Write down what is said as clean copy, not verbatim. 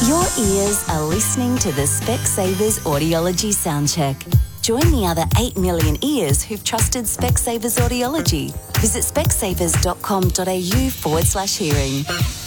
Your ears are listening to the Specsavers Audiology Soundcheck. Join the other 8 million ears who've trusted Specsavers Audiology. Visit specsavers.com.au/hearing.